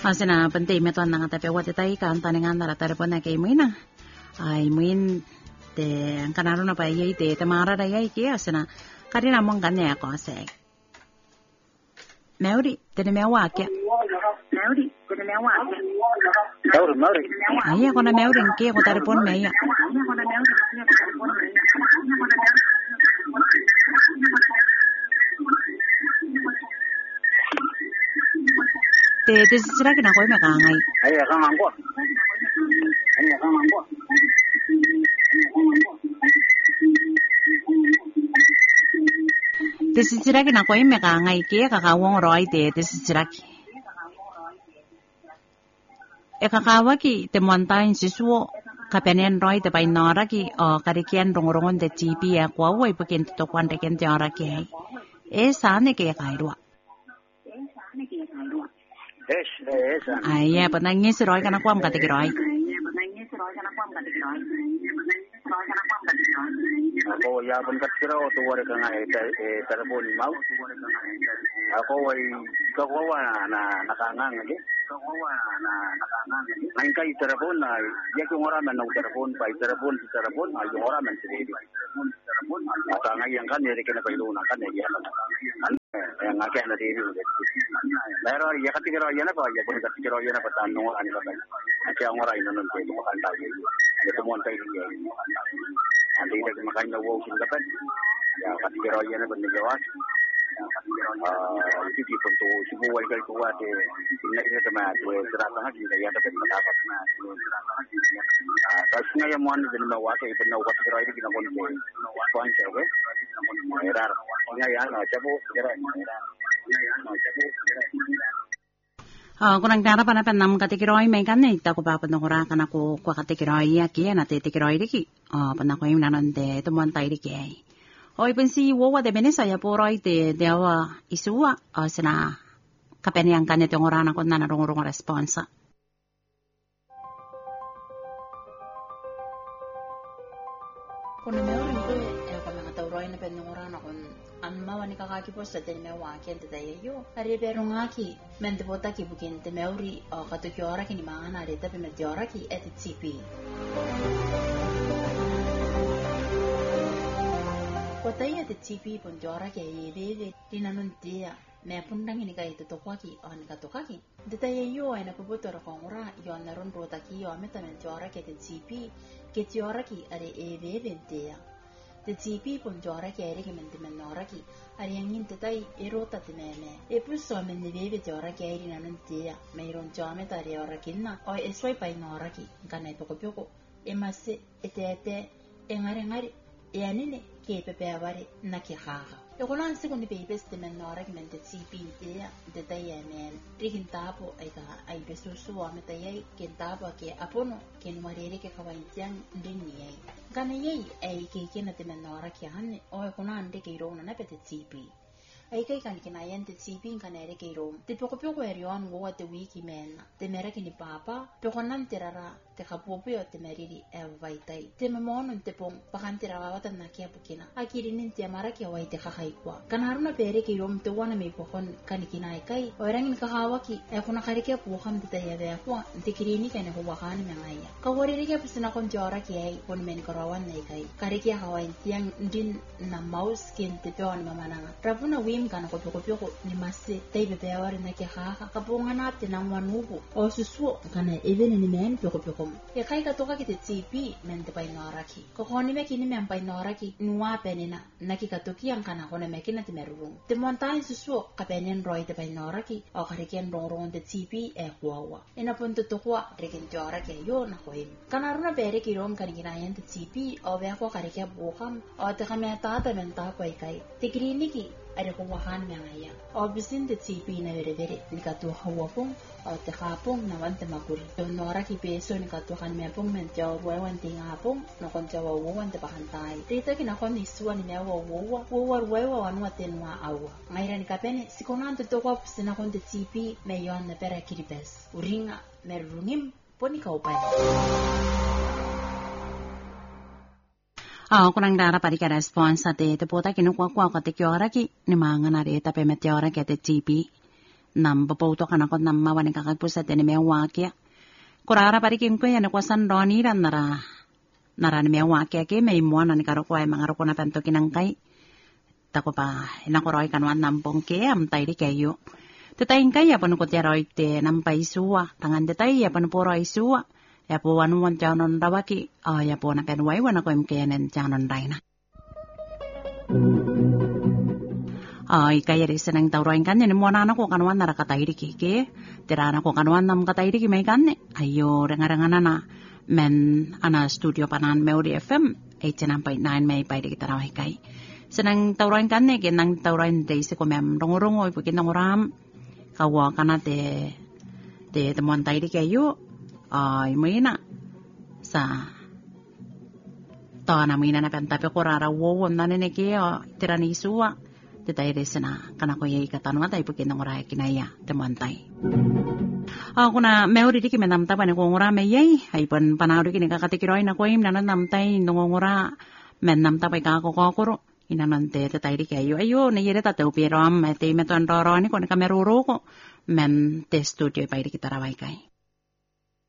Asina penting metuan nang tapi wat tai kan tanengan dara telepon na kay muina. Ay muin te kanaro na pa yai te tamara da yai ki asina karina mong kanne ko se. Mauri te mewa ke. Mauri te mewa ke. Mauri. Ay ko na mauri ke ko telepon me ya. Te sira kina ko me kangai. Ay ka mangko. Te sira kina ko me kangai ke kakawong roi te sira ki. E kakawa ki te montain sisuo kapenen roi te pai nora ki o karikian rongorongon te tipi ya kwa woi pekin to kwante ken te ora ki. E sane ke kairua. Ay, penangis roi kana kwam katik roi. Ako ya benkat kira o tuwar ka nga telepon mau. Ako ay kawawa na nakangang lagi. Main kay telepon na ya kung oraman ng telepon pa telepon ay yung oraman si David. Nakangay yang kan yari kinapailuna kan ya. Yang ngake na David. Pero ya katikiro yan pa ya kung katikiro yan pa tanong ano ba. Kaya ang oray nun ko makanta yun. Ito mo antay yun. Andi na makanya wo sing dapat. Ya katikiro yan pa nilawas. Hindi punto subuwal kay kuwa te na sama to serata nga hindi ya dapat matapat na. Tapos ngayon mo ano din mawa kay ibang nawat pero ay ginakon ko. Kuan siya we. Erar. Ngayon chabo kira. Kunang dara pa na panam katikiroi may kanay ta ko papan ng ura kana ko katikiroi aki na titikiroi diki. Pana ko yung nanonde tumuantay diki ay. O ipensi wawa de benesa ya poroi te dewa isua sina kapeniang kanete ng ura na ko na narong responsa. Kung meron ko ko mga tauroi na penong ura na kon amma wani kakaki po sa mewa ki ante tayo ari pero ngaki mente bota ki bukin te meuri o katukiora ki ni mga na reta pe mediora ki et CP Kotaya te CP pon jora ki yebe dinanun dia me pundang ini kai to kwaki on katokaki de tayo ay napuputor ko ngura yon naron rota ki yo meta men jora ki te CP ki jora ki ari ebe bentea te CP pon jora ki ari ki mente menora ki ari angin te tai erota te meme e puso men ne bebe jora ki ari nanun dia me ron jame ta ari ora kinna o e soi pai nora ki kana poko poko e masse ete engare e anine ke pepe avare na ki haga e konan secondi pepe ste menora ki mente CP dia de tai men rikin tapo ai besusu ame tai ke tapo ke apono ke nuarere ke kawaintiang ndini ai kana yei ai ke kena te menora ki hanne o konan de ke rona na pete CP ai kai kan kina yente CP kan ere ke rom te poko erion go te wiki men te mera ki ni papa pe konan terara te kapopo te meriri e vaitai te memono te pong pakan terara wata na kia pukina akiri nin te mara ki wai te kahai kwa kan haruna pere ke rom te wana me pokon kan kina kai orang in kahawa ki e kuna kare ke pokam te ya be kwa te kirini kan ho wakan me ngaya ka wori ri ke pisna kon jora ki ai kon men karawan nei kai kare ki hawain tiang din na mouse kin te ton mamana rapuna wim kan ko ni masse te be awari na ki ha ka ponga na te na manugo o susu kana even ni men poko e kai ka toka ki te CP men te pai noraki ko honi me kini men pai noraki nuwa penina na ki ka toki ang kana hone me kina te merung te montai susu ka penen roi te pai noraki o kare ken rong te CP e kwawa ina ponto to kwa reken jora ke yo na koim kana runa bere ki rom kan gina yen te CP o be ko kare ke bokam o te kame ta men ta kai te grini ki ada ko wahan me ngaya o bisin te CP na vere ni ka to hawa pong o te kapong na wante makuri to nora ki peso ni ka to kan me pong men jaw wan ting apong no kon jaw wan te pahantai rita ki na kon ni suan ni wo wan waten wa awa ngaira ni ka pene sikonan to ko sina kon te CP me yon na pera kiribes uringa merungim poni ka upai kunang dara pari ka responsa te pota kinukuha ko te kiora ki ni mga na reta pe meteora ki te CP nam bapoto kana ko nam mawani kakapusat ni mewake kurara parikin ko yan ko san doni ran nara ni mewake ke may mo na ni karo ko ay mga ro na tanto kinangkay tako pa inakoroi kanwan nampong ke am tay di kayo tetaing kaya panu ko tiaroi te nampai suwa tangan detai ya panu poroi suwa ya po wanuan janon rawaki ya po na penwai wana ko mkenen janon daina kaya di senang tauroin kan ni mo na ko kanwan nara katai di keke tirana ko kanwan nam katai di mai kan ayo rengarangan na men ana studio panan Meudi FM 89.9 mai pai di kita rawai kai senang tauroin kan ne genang tauroin dei se ko mem rongo ipu kinang oram kawa kana te temuan tai di kayo imina sa ta na mina na penta pe korara wo na ne ke tirani suwa te tai resena kana ko yei katanu ta ipu kinang ora kinaya temuan tai kuna Meudi di kimenam ta pa ne ko ora me yei ai pan panadu kini ka katikiroi na ko im na nam tai ngora men nam ta pa ka ko ko inanon te tai di kayo ayo ne yere ta te upiro am te meton roro ni ko ne kameruro ko men te studio pa di kita rawai kai